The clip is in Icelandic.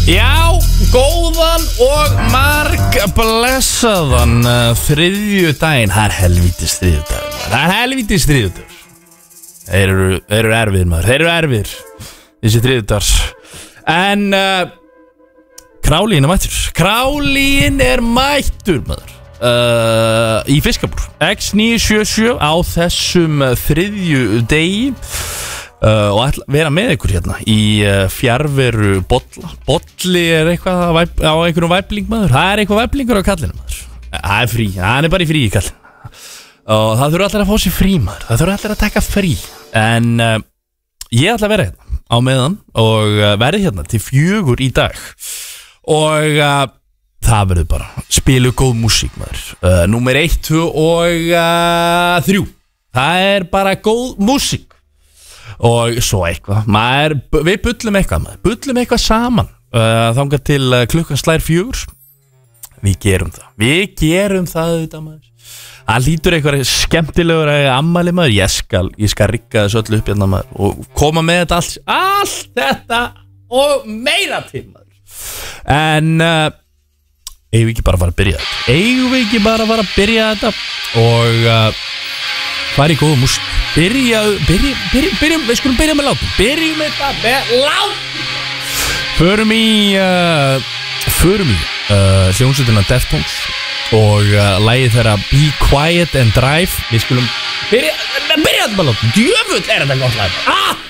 Já, góðan og marg blessaðan þriðjudaginn. Það er helvítis þriðjudagur. Þeir eru erfiðir maður. Þeir eru erfiðir þessi þriðjudagars. En Králín er mættur maður í Fiskabúr X977 á þessum þriðjudegi og ætla að vera með ykkur hérna í fjarveru Bolla. Bolli er eitthvað á einhverjum væpling maður. Það er eitthvað væplingur á kallinu maður. Það er frí, hann er bara í frí í kallinu. Og það þurfa allir að fá sér frí maður. Það þurfa allir að taka frí. En ég ætla að vera hérna á meðan og verði hérna til 4 í dag. Og það verður bara spilu góð músík maður. Númer 1, 2 og 3. Það er bara góð músík. Og svo eitthvað við bullum eitthvað maður. Bullum eitthvað saman þangað til klukkan slær 4. Við gerum það auðvitað maður. Það lítur eitthvað skemmtilegur ammæli maður. Ég skal rigga þessu öllu upp hérna maður og koma með þetta allt þetta og meira til maður. En eigum við ekki bara að fara að byrja þetta og fara í góða músík. Byrjum, við skulum byrja með látum. Byrjum þetta með látum. Förum í hljómsveitina Deftones og lagið þeirra Be Quiet and Drive. Við skulum byrja þetta með látum. Djöfull er þetta gott lag.